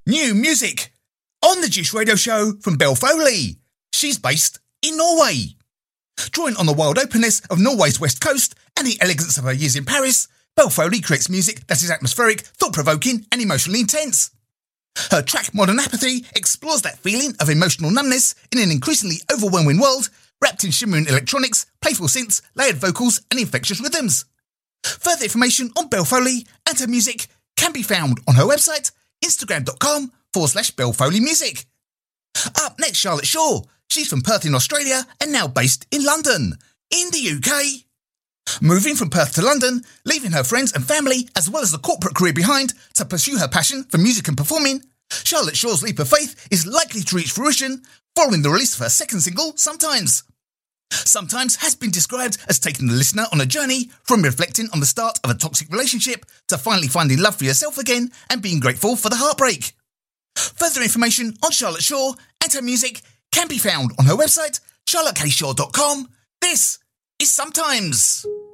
New music on the Juice Radio Show from Belle Foley. She's based in Norway. Drawing on the wild openness of Norway's west coast and the elegance of her years in Paris, Belle Foley creates music that is atmospheric, thought-provoking and emotionally intense. Her track Modern Apathy explores that feeling of emotional numbness in an increasingly overwhelming world, wrapped in shimmering electronics, playful synths, layered vocals and infectious rhythms. Further information on Belle Foley and her music can be found on her website, instagram.com/Belle Foley Music. Up next, Charlotte Shaw. She's from Perth in Australia and now based in London, in the UK. Moving from Perth to London, leaving her friends and family as well as a corporate career behind to pursue her passion for music and performing, Charlotte Shaw's leap of faith is likely to reach fruition following the release of her second single, Sometimes. Sometimes has been described as taking the listener on a journey from reflecting on the start of a toxic relationship to finally finding love for yourself again and being grateful for the heartbreak. Further information on Charlotte Shaw and her music can be found on her website, charlottekshaw.com. This is Sometimes.